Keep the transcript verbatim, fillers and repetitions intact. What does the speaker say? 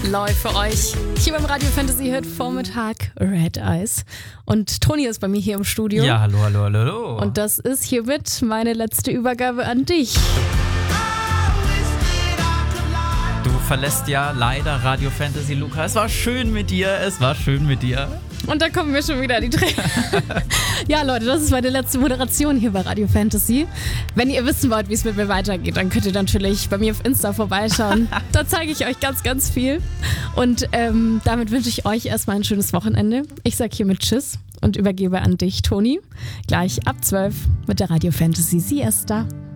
läuft für euch. Hier beim Radio Fantasy Hit Vormittag Red Eyes. Und Toni ist bei mir hier im Studio. Ja, hallo, hallo, hallo, hallo. Und das ist hiermit meine letzte Übergabe an dich. Du verlässt ja leider Radio Fantasy, Luca. Es war schön mit dir, es war schön mit dir. Und da kommen wir schon wieder an die Tränen. Ja, Leute, das ist meine letzte Moderation hier bei Radio Fantasy. Wenn ihr wissen wollt, wie es mit mir weitergeht, dann könnt ihr natürlich bei mir auf Insta vorbeischauen. Da zeige ich euch ganz, ganz viel. Und ähm, damit wünsche ich euch erstmal ein schönes Wochenende. Ich sage hiermit Tschüss und übergebe an dich, Toni. Gleich ab zwölf mit der Radio Fantasy Siesta.